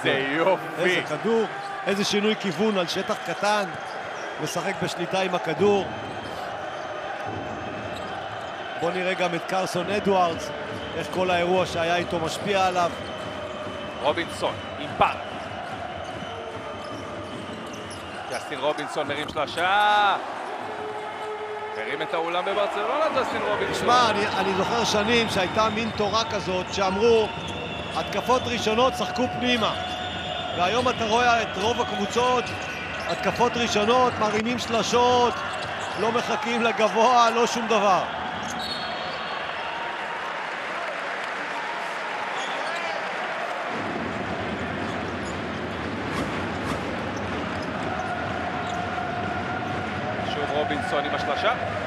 איזה יופי. איזה כדור, איזה שינוי כיוון על שטח קטן, משחק בשליטה עם הכדור. בוא נראה גם את קרסון אדוארדס, איך כל האירוע שהיה איתו משפיע עליו. רובינסון עם פאק. ג'סטין רובינסון מרים שלושה. מרים את האולם בברצלונה, ג'סטין רובינסון. תשמע, אני זוכר שנים שהייתה מין תורה כזאת שאמרו התקפות ראשונות שחקו פנימה, והיום אתה רואה את רוב הקבוצות התקפות ראשונות, מרימים שלשות, לא מחכים לגבוה, לא שום דבר. שוב רובינסון עם השלושה.